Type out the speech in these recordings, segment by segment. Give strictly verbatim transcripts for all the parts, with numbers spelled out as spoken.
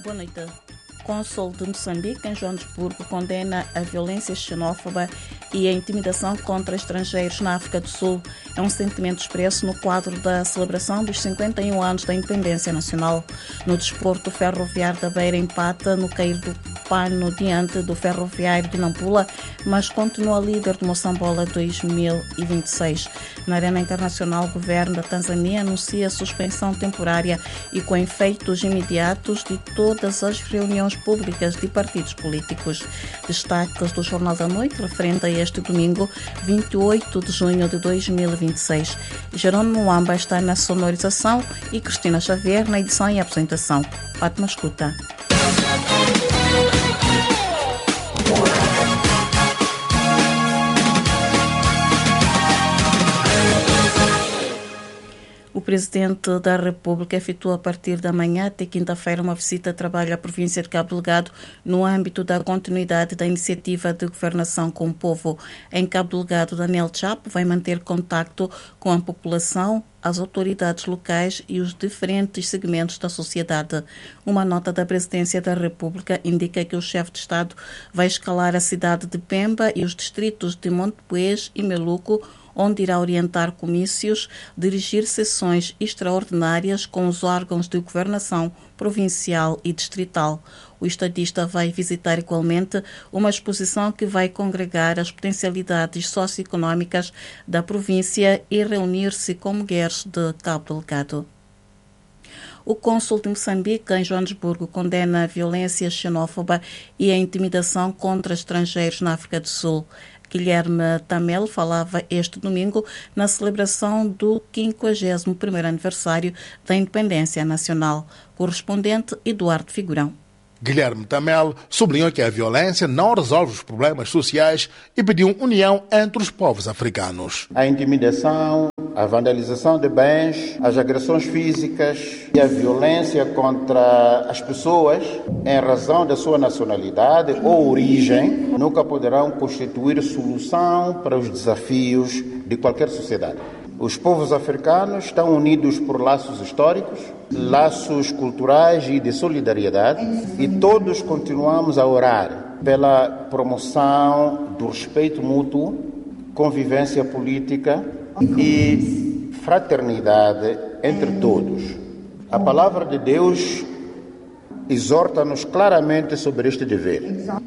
Boa noite. Cônsul de Moçambique, em Joanesburgo, condena a violência xenófoba e a intimidação contra estrangeiros na África do Sul. É um sentimento expresso no quadro da celebração dos cinquenta e um anos da independência nacional. No desporto, o Ferroviário da Beira empata no cair do pano diante do Ferroviário de Nampula, mas continua líder do Moçambola dois mil e vinte e seis. Na Arena Internacional, o governo da Tanzânia anuncia suspensão temporária e com efeitos imediatos de todas as reuniões públicas de partidos políticos. Destaques do Jornal da Noite referente a este domingo, vinte e oito de junho de dois mil e vinte e seis. Jerônimo Mwamba está na sonorização e Cristina Xavier na edição e apresentação. Ótima escuta. O Presidente da República efetua a partir da manhã até quinta-feira uma visita de trabalho à província de Cabo Delgado no âmbito da continuidade da iniciativa de governação com o povo. Em Cabo Delgado, Daniel Chapo vai manter contacto com a população, as autoridades locais e os diferentes segmentos da sociedade. Uma nota da Presidência da República indica que o chefe de Estado vai escalar a cidade de Pemba e os distritos de Montepuez e Meluco, onde irá orientar comícios, dirigir sessões extraordinárias com os órgãos de governação provincial e distrital. O estadista vai visitar igualmente uma exposição que vai congregar as potencialidades socioeconómicas da província e reunir-se com mulheres de Cabo Delgado. O cônsul de Moçambique, em Joanesburgo, condena a violência xenófoba e a intimidação contra estrangeiros na África do Sul. Guilherme Tamel falava este domingo na celebração do quinquagésimo primeiro aniversário da independência nacional. Correspondente Eduardo Figurão. Guilherme Tamel sublinhou que a violência não resolve os problemas sociais e pediu união entre os povos africanos. A intimidação, a vandalização de bens, as agressões físicas e a violência contra as pessoas em razão da sua nacionalidade ou origem nunca poderão constituir solução para os desafios de qualquer sociedade. Os povos africanos estão unidos por laços históricos, laços culturais e de solidariedade, e todos continuamos a orar pela promoção do respeito mútuo, convivência política e fraternidade entre todos. A palavra de Deus exorta-nos claramente sobre este dever.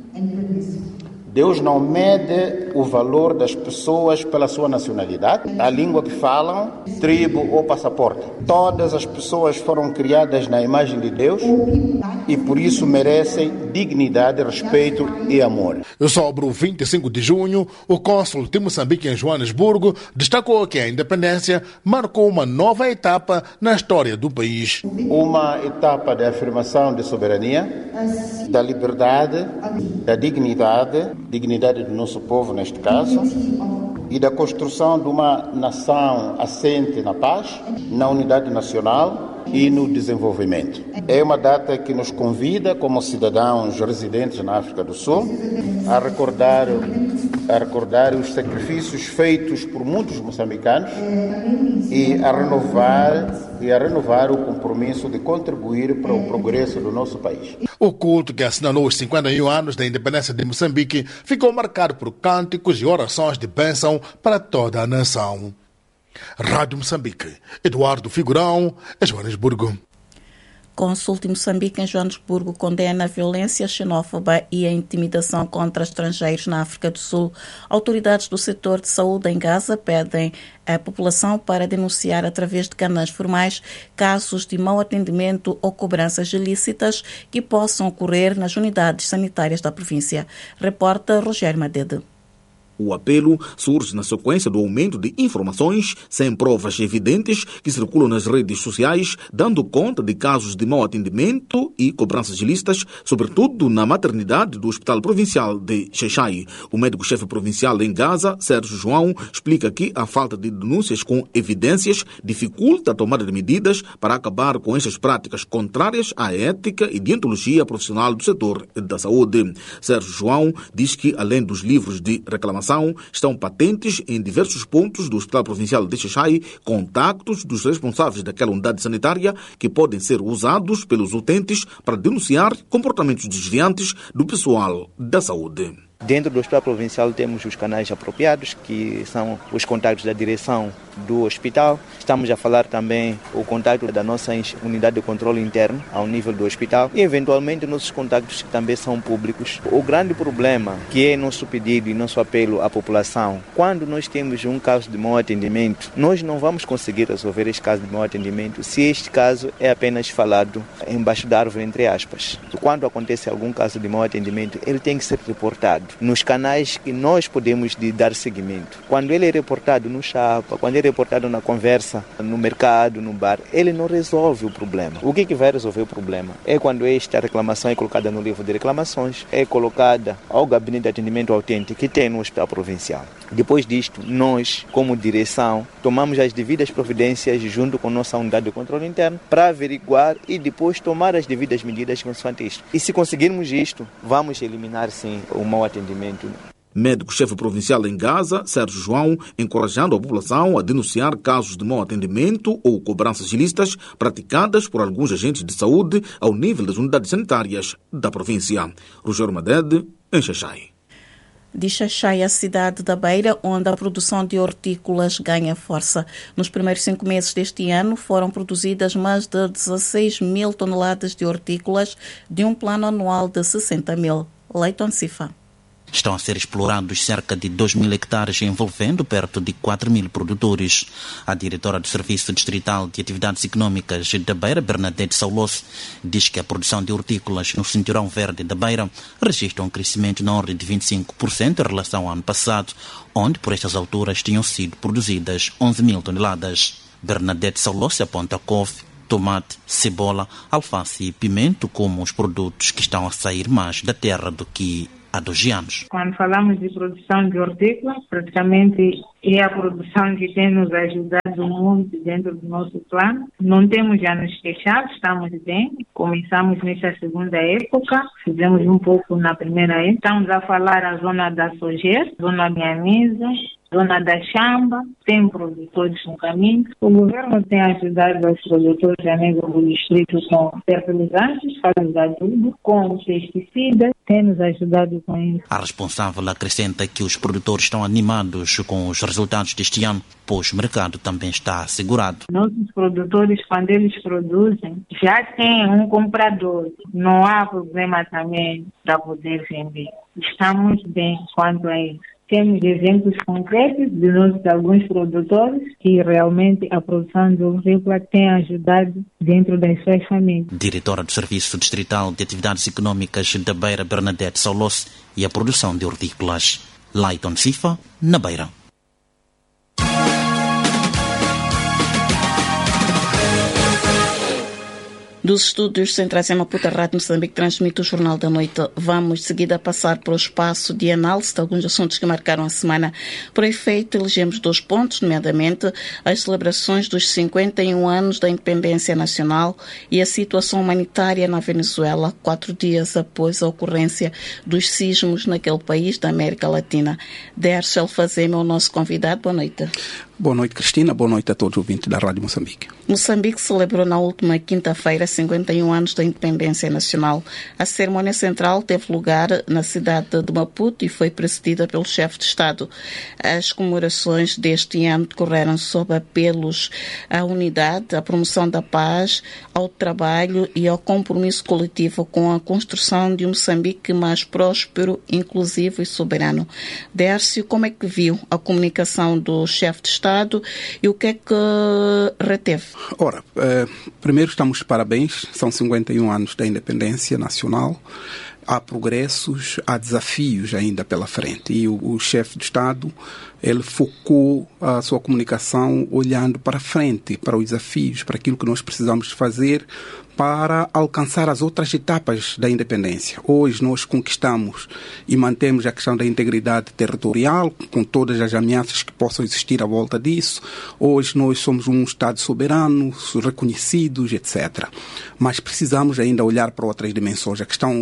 Deus não mede o valor das pessoas pela sua nacionalidade, a língua que falam, tribo ou passaporte. Todas as pessoas foram criadas na imagem de Deus e por isso merecem dignidade, respeito e amor. Sobre o vinte e cinco de junho, o cônsul de Moçambique em Joanesburgo destacou que a independência marcou uma nova etapa na história do país. Uma etapa de afirmação de soberania, da liberdade, da dignidade, dignidade do nosso povo neste caso, e da construção de uma nação assente na paz, na unidade nacional e no desenvolvimento. É uma data que nos convida, como cidadãos residentes na África do Sul, a recordar, a recordar os sacrifícios feitos por muitos moçambicanos e a renovar, e a renovar o compromisso de contribuir para o progresso do nosso país. O culto que assinalou os cinquenta e um anos da independência de Moçambique ficou marcado por cânticos e orações de bênção para toda a nação. Rádio Moçambique, Eduardo Figurão, em Joanesburgo. Cônsul de Moçambique em Joanesburgo condena a violência xenófoba e a intimidação contra estrangeiros na África do Sul. Autoridades do setor de saúde em Gaza pedem à população para denunciar através de canais formais casos de mau atendimento ou cobranças ilícitas que possam ocorrer nas unidades sanitárias da província. Repórter Rogério Madede. O apelo surge na sequência do aumento de informações sem provas evidentes que circulam nas redes sociais, dando conta de casos de mau atendimento e cobranças ilícitas, sobretudo na maternidade do Hospital Provincial de Xai-Xai. O médico-chefe provincial em Gaza, Sérgio João, explica que a falta de denúncias com evidências dificulta a tomada de medidas para acabar com estas práticas contrárias à ética e deontologia profissional do setor da saúde. Sérgio João diz que, além dos livros de reclamação informação, estão patentes em diversos pontos do Hospital Provincial de Xai contactos dos responsáveis daquela unidade sanitária que podem ser usados pelos utentes para denunciar comportamentos desviantes do pessoal da saúde. Dentro do Hospital Provincial temos os canais apropriados, que são os contactos da direção do hospital. Estamos a falar também o contacto da nossa unidade de controle interno ao nível do hospital e, eventualmente, nossos contactos que também são públicos. O grande problema, que é nosso pedido e nosso apelo à população, quando nós temos um caso de mau atendimento, nós não vamos conseguir resolver este caso de mau atendimento se este caso é apenas falado embaixo da árvore, entre aspas. Quando acontece algum caso de mau atendimento, ele tem que ser reportado nos canais que nós podemos de dar seguimento. Quando ele é reportado no chapa, quando é reportado na conversa, no mercado, no bar, ele não resolve o problema. O que, que vai resolver o problema? É quando esta reclamação é colocada no livro de reclamações, é colocada ao gabinete de atendimento autêntico que tem no Hospital Provincial. Depois disto, nós, como direção, tomamos as devidas providências junto com nossa unidade de controle interno para averiguar e depois tomar as devidas medidas consoante isto. E se conseguirmos isto, vamos eliminar sim o mau atendimento. Médico-chefe provincial em Gaza, Sérgio João, encorajando a população a denunciar casos de mau atendimento ou cobranças ilícitas praticadas por alguns agentes de saúde ao nível das unidades sanitárias da província. Rogério Madede, em Xai. De Xai, a cidade da Beira, onde a produção de hortícolas ganha força. Nos primeiros cinco meses deste ano foram produzidas mais de dezesseis mil toneladas de hortícolas de um plano anual de sessenta mil. Leiton Cifa. Estão a ser explorados cerca de dois mil hectares, envolvendo perto de quatro mil produtores. A diretora do Serviço Distrital de Atividades Econômicas da Beira, Bernadette Saulos, diz que a produção de hortícolas no Cinturão Verde da Beira registra um crescimento na ordem de vinte e cinco por cento em relação ao ano passado, onde por estas alturas tinham sido produzidas onze mil toneladas. Bernadette Saulos aponta couve, tomate, cebola, alface e pimento como os produtos que estão a sair mais da terra do que há dois anos. Quando falamos de produção de hortícola, praticamente é a produção que tem nos ajudado muito dentro do nosso plano. Não temos já nos queixado, estamos bem. Começamos nessa segunda época, fizemos um pouco na primeira época. Estamos a falar a zona da Sojer, zona de Anisa, zona da Chamba, tem produtores no caminho. O governo tem ajudado os produtores a nível do distrito com fertilizantes, fazes de adubo, com pesticidas, tem nos ajudado com isso. A responsável acrescenta que os produtores estão animados com os resultados deste ano, pois o mercado também está assegurado. Nossos produtores, quando eles produzem, já têm um comprador. Não há problema também para poder vender. Estamos bem quanto a isso. Temos exemplos concretos de nós, de alguns produtores, que realmente a produção de hortícola tem ajudado dentro das suas famílias. Diretora do Serviço Distrital de Atividades Econômicas da Beira, Bernadette Saulos, e a produção de hortícolas. Leiton Cifa, na Beira. Dos estúdios centrais em Maputo, a Rádio Moçambique transmite o Jornal da Noite. Vamos de seguida passar para o espaço de análise de alguns assuntos que marcaram a semana. Por efeito, elegemos dois pontos, nomeadamente as celebrações dos cinquenta e um anos da independência nacional e a situação humanitária na Venezuela, quatro dias após a ocorrência dos sismos naquele país da América Latina. Dércio Alfazema é o nosso convidado. Boa noite. Boa noite, Cristina. Boa noite a todos os ouvintes da Rádio Moçambique. Moçambique celebrou na última quinta-feira cinquenta e um anos da independência nacional. A cerimónia central teve lugar na cidade de Maputo e foi precedida pelo chefe de Estado. As comemorações deste ano decorreram sob apelos à unidade, à promoção da paz, ao trabalho e ao compromisso coletivo com a construção de um Moçambique mais próspero, inclusivo e soberano. Dércio, como é que viu a comunicação do chefe de Estado e o que é que reteve? Ora, eh, primeiro estamos de parabéns, são cinquenta e um anos da independência nacional. Há progressos, há desafios ainda pela frente. E o, o chefe de Estado, ele focou a sua comunicação olhando para frente, para os desafios, para aquilo que nós precisamos fazer para alcançar as outras etapas da independência. Hoje nós conquistamos e mantemos a questão da integridade territorial, com todas as ameaças que possam existir à volta disso. Hoje nós somos um Estado soberano, reconhecidos, etcétera. Mas precisamos ainda olhar para outras dimensões. A questão do reforço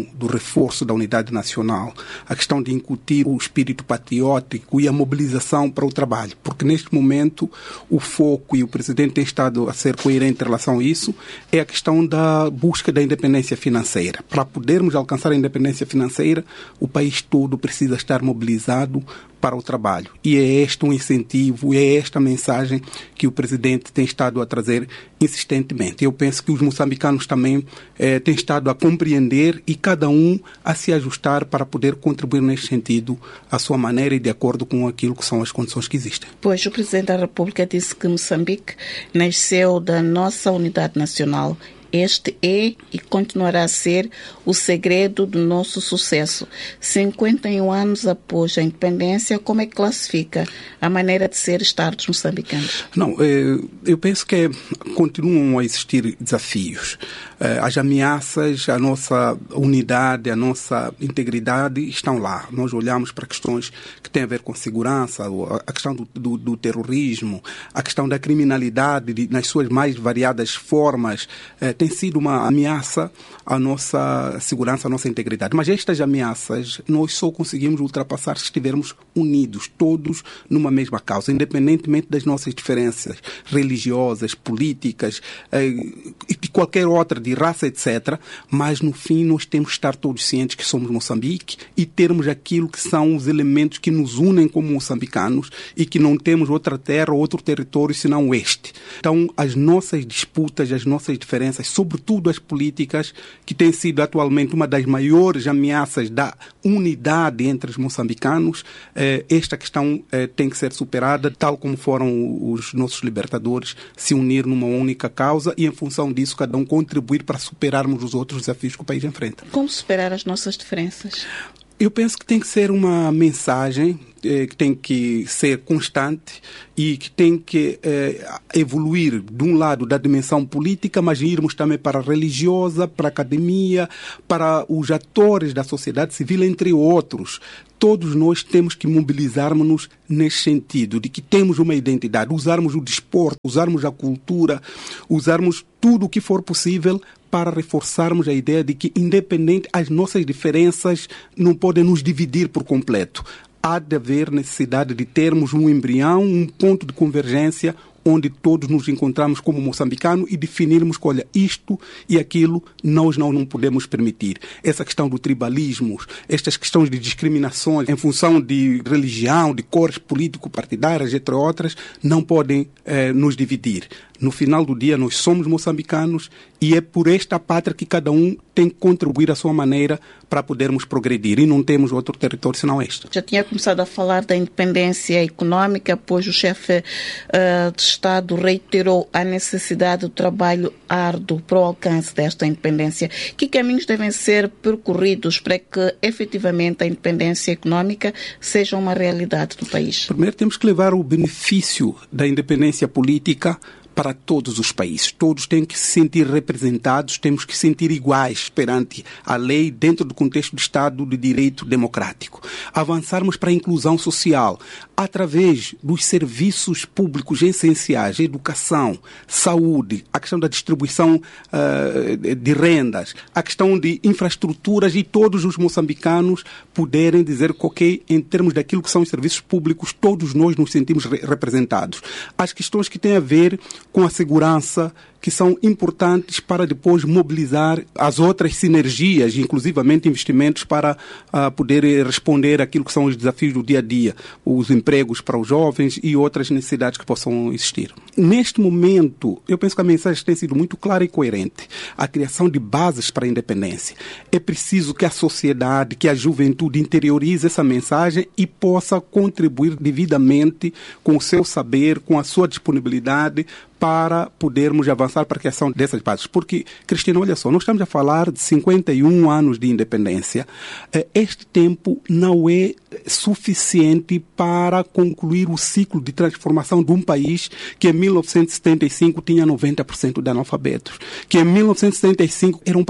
reforço da unidade nacional, a questão de incutir o espírito patriótico e a mobilização para o trabalho, porque neste momento o foco, e o Presidente tem estado a ser coerente em relação a isso, é a questão da busca da independência financeira. Para podermos alcançar a independência financeira, o país todo precisa estar mobilizado para o trabalho. E é este um incentivo, é esta mensagem que o Presidente tem estado a trazer insistentemente. Eu penso que os moçambicanos também eh, têm estado a compreender e cada um a se ajustar para poder contribuir neste sentido à sua maneira e de acordo com aquilo que são as condições que existem. Pois o Presidente da República disse que Moçambique nasceu da nossa unidade nacional. Este é e continuará a ser o segredo do nosso sucesso. cinquenta e um anos após a independência, como é que classifica a maneira de ser estar dos moçambicanos? Não, eu penso que continuam a existir desafios. As ameaças, a nossa unidade, a nossa integridade estão lá. Nós olhamos para questões que têm a ver com segurança, a questão do, do, do terrorismo, a questão da criminalidade nas suas mais variadas formas, tem sido uma ameaça à nossa segurança, à nossa integridade. Mas estas ameaças nós só conseguimos ultrapassar se estivermos unidos, todos numa mesma causa, independentemente das nossas diferenças religiosas, políticas e de qualquer outra, de raça, etcétera. Mas no fim nós temos que estar todos cientes que somos Moçambique e termos aquilo que são os elementos que nos unem como moçambicanos e que não temos outra terra ou outro território senão este. Então as nossas disputas, as nossas diferenças, sobretudo as políticas, que têm sido atualmente uma das maiores ameaças da unidade entre os moçambicanos, eh, esta questão eh, tem que ser superada, tal como foram os nossos libertadores se unir numa única causa e, em função disso, cada um contribuir para superarmos os outros desafios que o país enfrenta. Como superar as nossas diferenças? Eu penso que tem que ser uma mensagem eh, que tem que ser constante e que tem que eh, evoluir de um lado da dimensão política, mas irmos também para a religiosa, para a academia, para os atores da sociedade civil, entre outros. Todos nós temos que mobilizarmos-nos nesse sentido, de que temos uma identidade, usarmos o desporto, usarmos a cultura, usarmos tudo o que for possível para reforçarmos a ideia de que, independente, as nossas diferenças não podem nos dividir por completo. Há de haver necessidade de termos um embrião, um ponto de convergência, onde todos nos encontramos como moçambicanos e definirmos que, olha, isto e aquilo nós não, não podemos permitir. Essa questão do tribalismo, estas questões de discriminações em função de religião, de cores político-partidárias, entre outras, não podem eh, nos dividir. No final do dia, nós somos moçambicanos e é por esta pátria que cada um tem que contribuir à sua maneira para podermos progredir. E não temos outro território senão este. Já tinha começado a falar da independência econômica, pois o chefe uh, de Estado reiterou a necessidade do trabalho árduo para o alcance desta independência. Que caminhos devem ser percorridos para que, efetivamente, a independência econômica seja uma realidade do país? Primeiro, temos que levar o benefício da independência política para todos os países. Todos têm que se sentir representados, temos que se sentir iguais perante a lei dentro do contexto do Estado de Direito Democrático. Avançarmos para a inclusão social através dos serviços públicos essenciais, educação, saúde, a questão da distribuição uh, de rendas, a questão de infraestruturas e todos os moçambicanos poderem dizer que, ok, em termos daquilo que são os serviços públicos, todos nós nos sentimos re- representados. As questões que têm a ver com a segurança, que são importantes para depois mobilizar as outras sinergias, inclusivamente investimentos para uh, poder responder àquilo que são os desafios do dia a dia, os empregos para os jovens e outras necessidades que possam existir. Neste momento, eu penso que a mensagem tem sido muito clara e coerente. A criação de bases para a independência. É preciso que a sociedade, que a juventude interiorize essa mensagem e possa contribuir devidamente com o seu saber, com a sua disponibilidade, para podermos avançar para a criação dessas bases. Porque, Cristina, olha só, nós estamos a falar de cinquenta e um anos de independência. Este tempo não é suficiente para concluir o ciclo de transformação de um país que em mil novecentos e setenta e cinco tinha noventa por cento de analfabetos, que em mil novecentos e setenta e cinco era um país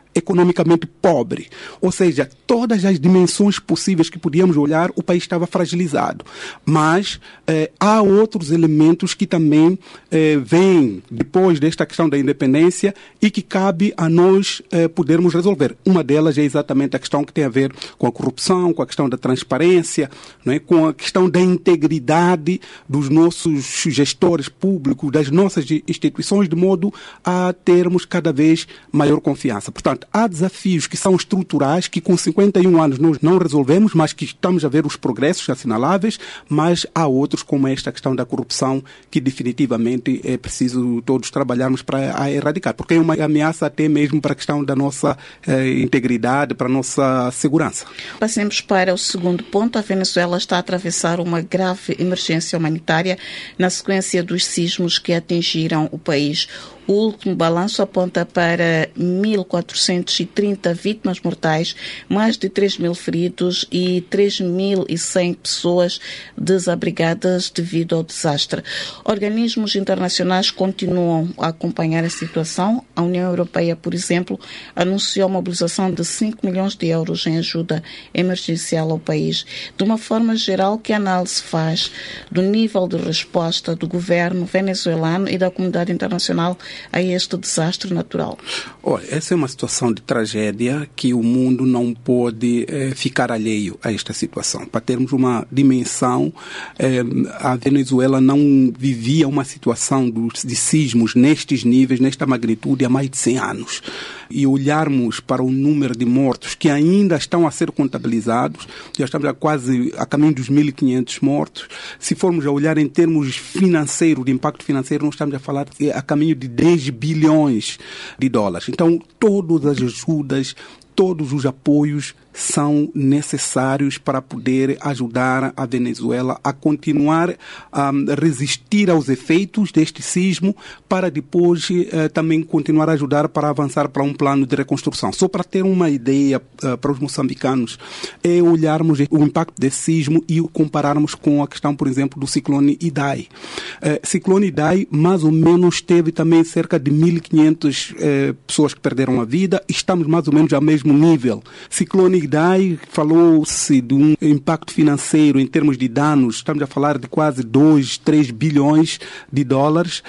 economicamente pobre. Ou seja, todas as dimensões possíveis que podíamos olhar, o país estava fragilizado. Mas eh, há outros elementos que também eh, vêm depois desta questão da independência e que cabe a nós eh, podermos resolver. Uma delas é exatamente a questão que tem a ver com a corrupção, com a questão da transparência, não é? Com a questão da integridade dos nossos gestores públicos, das nossas instituições, de modo a termos cada vez maior confiança. Portanto, há desafios que são estruturais, que com cinquenta e um anos nós não resolvemos, mas que estamos a ver os progressos assinaláveis, mas há outros, como esta questão da corrupção, que definitivamente é preciso todos trabalharmos para a erradicar, porque é uma ameaça até mesmo para a questão da nossa eh, integridade, para a nossa segurança. Passemos para o segundo ponto. A Venezuela está a atravessar uma grave emergência humanitária na sequência dos sismos que atingiram o país. O último balanço aponta para mil quatrocentas e trinta vítimas mortais, mais de três mil feridos e três mil e cem pessoas desabrigadas devido ao desastre. Organismos internacionais continuam a acompanhar a situação. A União Europeia, por exemplo, anunciou a mobilização de cinco milhões de euros em ajuda emergencial ao país. De uma forma geral, que análise faz do nível de resposta do governo venezuelano e da comunidade internacional a este desastre natural? Olha, essa é uma situação de tragédia que o mundo não pode eh, ficar alheio a esta situação. Para termos uma dimensão, eh, a Venezuela não vivia uma situação dos, de sismos nestes níveis, nesta magnitude, há mais de cem anos. E olharmos para o número de mortos que ainda estão a ser contabilizados, já estamos a quase a caminho dos mil e quinhentos mortos. Se formos a olhar em termos financeiros, de impacto financeiro, nós estamos a falar a caminho de dez bilhões de dólares. Então, todas as ajudas, todos os apoios são necessários para poder ajudar a Venezuela a continuar a resistir aos efeitos deste sismo, para depois eh, também continuar a ajudar para avançar para um plano de reconstrução. Só para ter uma ideia uh, para os moçambicanos, é olharmos o impacto desse sismo e o compararmos com a questão, por exemplo, do ciclone Idai. Uh, ciclone Idai, mais ou menos, teve também cerca de mil e quinhentas uh, pessoas que perderam a vida. Estamos mais ou menos ao mesmo nível. Ciclone Idai, falou-se de um impacto financeiro em termos de danos, estamos a falar de quase dois, três bilhões de dólares.